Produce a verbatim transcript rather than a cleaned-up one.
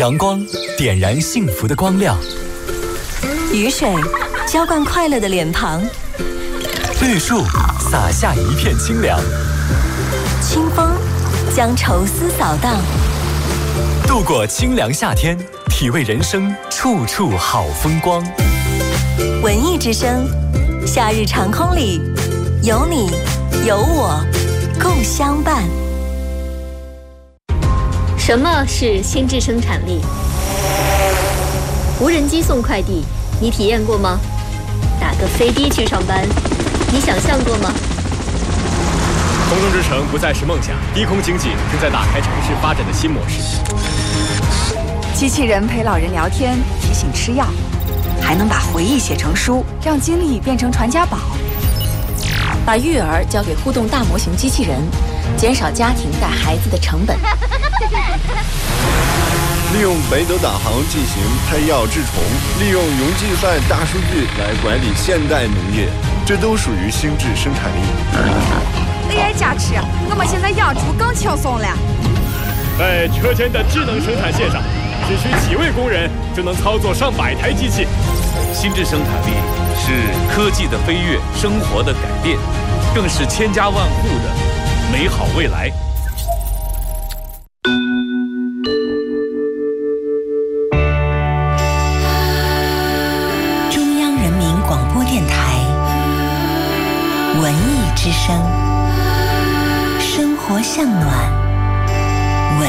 阳光点燃幸福的光亮， 雨水浇灌快乐的脸庞， 绿树洒下一片清凉， 清风将愁思扫荡。 度过清凉夏天，体味人生处处好风光。 文艺之声，夏日长空里，有你有我共相伴。 什么是心智生产力？无人机送快递，你体验过吗？打个飞的去上班，你想象过吗？ 空中之城不再是梦想，低空经济正在打开城市发展的新模式。 机器人陪老人聊天，提醒吃药，还能把回忆写成书，让经历变成传家宝。 把育儿交给互动大模型机器人，减少家庭带孩子的成本。 利用北斗导航进行配药治虫，利用云计算大数据来管理现代农业，这都属于心智生产力。 A I 加持，我们现在养猪更轻松了。 在车间的智能生产线上，只需几位工人就能操作上百台机器。 心智生产力是科技的飞跃，生活的改变，更是千家万户的美好未来。 中央人民广播电台文艺之声，生活向暖。